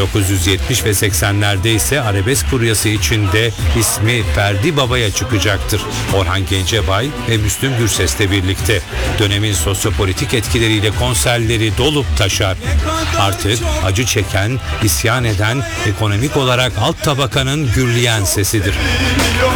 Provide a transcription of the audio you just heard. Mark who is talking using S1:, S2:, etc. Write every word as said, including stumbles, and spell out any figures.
S1: dokuz yüz yetmiş ve seksenlerde ise arabesk furyası içinde ismi Ferdi Baba'ya çıkacaktır. Orhan Gencebay ve Müslüm Gürses'le birlikte dönemin sosyopolitik etkileriyle konserleri dolup taşar. Artık acı çeken, isyan eden, ekonomik olarak alt tabakanın gürleyen sesidir.